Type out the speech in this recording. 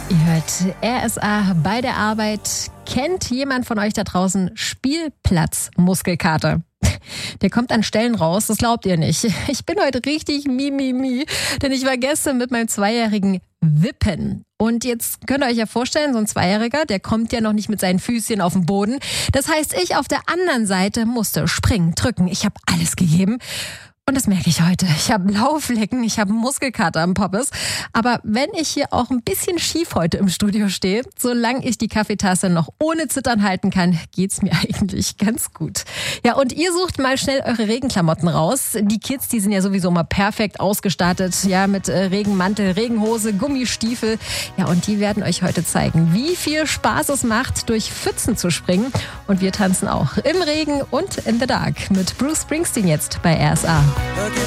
Ihr hört RSA bei der Arbeit. Kennt jemand von euch da draußen Spielplatzmuskelkater? Der kommt an Stellen raus, das glaubt ihr nicht. Ich bin heute richtig mimimi, denn ich war gestern mit meinem Zweijährigen wippen. Und jetzt könnt ihr euch ja vorstellen, so ein Zweijähriger, der kommt ja noch nicht mit seinen Füßchen auf den Boden. Das heißt, ich auf der anderen Seite musste springen, drücken. Ich habe alles gegeben. Und das merke ich heute. Ich habe blaue Flecken, ich habe einen Muskelkater am Poppes. Aber wenn ich hier auch ein bisschen schief heute im Studio stehe, solange ich die Kaffeetasse noch ohne Zittern halten kann, geht's mir eigentlich ganz gut. Ja, und ihr sucht mal schnell eure Regenklamotten raus. Die Kids, die sind ja sowieso mal perfekt ausgestattet, ja, mit Regenmantel, Regenhose, Gummistiefel. Ja, und die werden euch heute zeigen, wie viel Spaß es macht, durch Pfützen zu springen. Und wir tanzen auch im Regen und in the Dark mit Bruce Springsteen jetzt bei RSA.